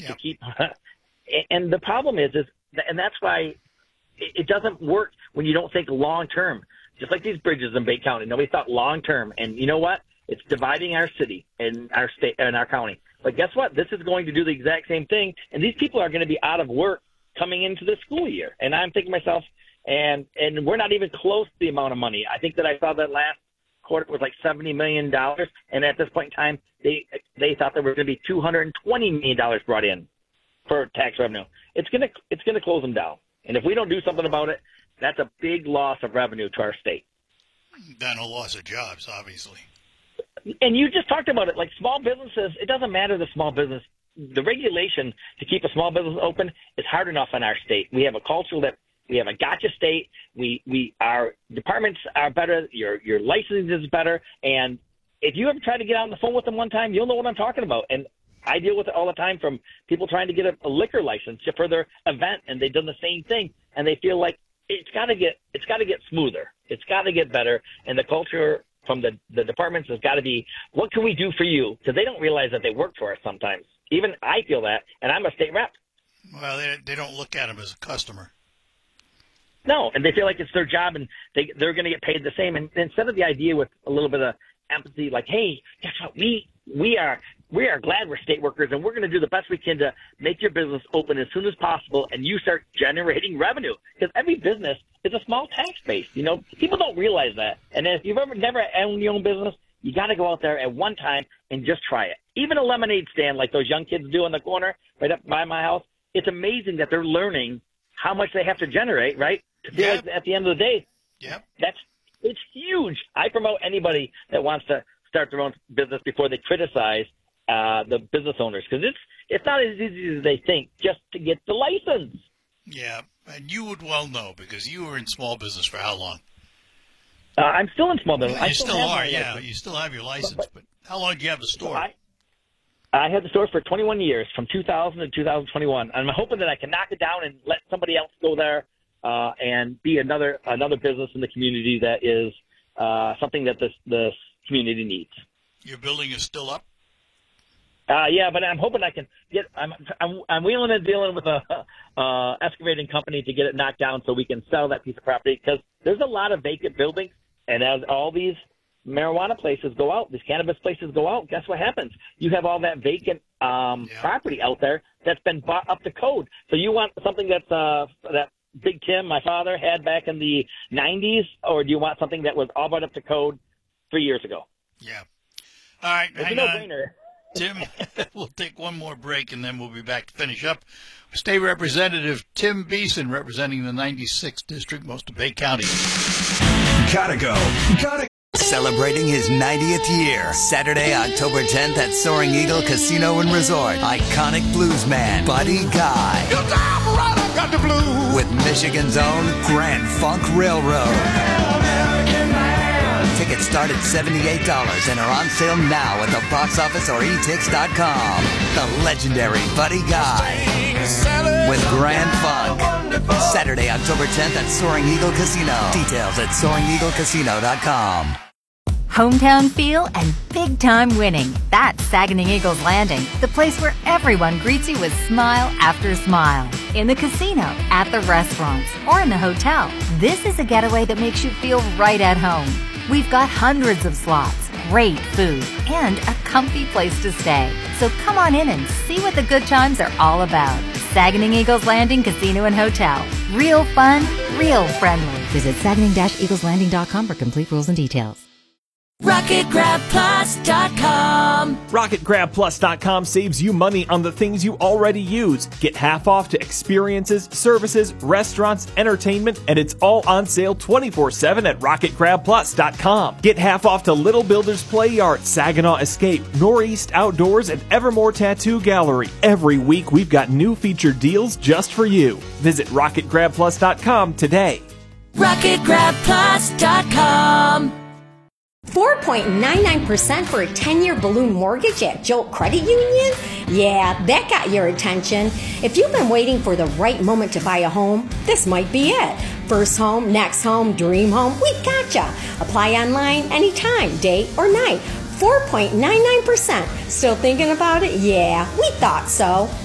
to keep. And the problem is, and that's why it doesn't work when you don't think long term. Just like these bridges in Bay County, nobody thought long term. And you know what? It's dividing our city and our state and our county. But guess what? This is going to do the exact same thing. And these people are going to be out of work coming into the school year. And I'm thinking to myself, and we're not even close to the amount of money. I think that I saw that last quarter was like $70 million. And at this point in time, they thought there was going to be $220 million brought in for tax revenue. It's going to close them down. And if we don't do something about it, that's a big loss of revenue to our state. Then a loss of jobs, obviously. And you just talked about it, like small businesses, it doesn't matter the small business. The regulation to keep a small business open is hard enough in our state. We have a culture that we have a gotcha state. Our departments are better. Your licensing is better. And if you ever try to get on the phone with them one time, you'll know what I'm talking about. And I deal with it all the time from people trying to get a liquor license for their event, and they've done the same thing, and they feel like it's got to get smoother. It's got to get better, and the culture from the departments has got to be, what can we do for you? Because they don't realize that they work for us sometimes. Even I feel that, and I'm a state rep. Well, they don't look at them as a customer. No, and they feel like it's their job, and they're going to get paid the same. And instead of the idea with a little bit of empathy, like, hey, guess what? We are glad we're state workers, and we're going to do the best we can to make your business open as soon as possible, and you start generating revenue. Because every business is a small tax base. You know, people don't realize that. And if you've never owned your own business, you got to go out there at one time and just try it. Even a lemonade stand like those young kids do in the corner right up by my house, it's amazing that they're learning how much they have to generate, right? To feel like at the end of the day, it's huge. I promote anybody that wants to start their own business before they criticize the business owners, because it's not as easy as they think just to get the license. Yeah, and you would well know because you were in small business for how long? I'm still in small business. You still are, yeah. You still have your license, but how long do you have the store? I had the store for 21 years, from 2000 to 2021. I'm hoping that I can knock it down and let somebody else go there and be another business in the community that is something that the community needs. Your building is still up? Yeah, but I'm hoping I can get. I'm wheeling and dealing with a excavating company to get it knocked down so we can sell that piece of property, because there's a lot of vacant buildings, and as all these marijuana places go out, these cannabis places go out, guess what happens? You have all that vacant property out there that's been bought up to code. So you want something that's that Big Tim, my father, had back in the 90s, or do you want something that was all bought up to code 3 years ago? Yeah. All right. It's a no-brainer. Tim, we'll take one more break, and then we'll be back to finish up. State Representative Tim Beeson, representing the 96th District, most of Bay County. Gotta go. Celebrating his 90th year, Saturday, October 10th at Soaring Eagle Casino and Resort. Iconic bluesman Buddy Guy. Your time right, I got the blues. With Michigan's own Grand Funk Railroad. Tickets start at $78 and are on sale now at the box office or etix.com. The legendary Buddy Guy with Grand Funk. Saturday, October 10th at Soaring Eagle Casino. Details at SoaringEagleCasino.com. Hometown feel and big-time winning. That's Saginaw Eagles Landing, the place where everyone greets you with smile after smile. In the casino, at the restaurants, or in the hotel, this is a getaway that makes you feel right at home. We've got hundreds of slots, great food, and a comfy place to stay. So come on in and see what the good times are all about. Saginaw Eagles Landing Casino and Hotel. Real fun, real friendly. Visit Saginaw-EaglesLanding.com for complete rules and details. RocketGrabPlus.com. RocketGrabPlus.com saves you money on the things you already use. Get half off to experiences, services, restaurants, entertainment, and it's all on sale 24/7 at RocketGrabPlus.com. Get half off to Little Builders Play Yard, Saginaw Escape, Northeast Outdoors, and Evermore Tattoo Gallery. Every week we've got new featured deals just for you. Visit RocketGrabPlus.com today. RocketGrabPlus.com. 4.99% for a 10-year balloon mortgage at Jolt Credit Union? Yeah, that got your attention. If you've been waiting for the right moment to buy a home, this might be it. First home, next home, dream home, we've got ya. Apply online anytime, day or night. 4.99%. Still thinking about it? Yeah, we thought so.